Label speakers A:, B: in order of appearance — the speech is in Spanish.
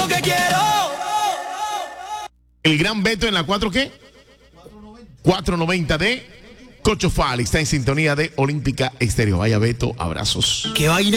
A: único que quiero.
B: El gran Beto en la 4, ¿qué? 490 de Cocho Fali. Está en sintonía de Olímpica Estéreo. Vaya Beto, abrazos.
A: Qué vaina.